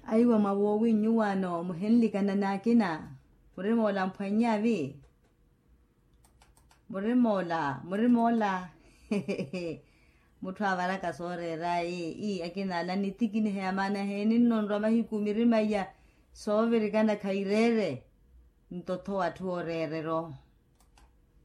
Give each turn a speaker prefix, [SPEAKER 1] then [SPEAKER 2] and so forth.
[SPEAKER 1] Aiwa mawowi nyuwano muhenli kana nakina. Murimola mpwanyavi. Murimola. Mutu avaraka sore rai. Akina lanitikini hea mana heni nonroma hikumirima ya. Soveri kana kairere. Ntoto watu orerero.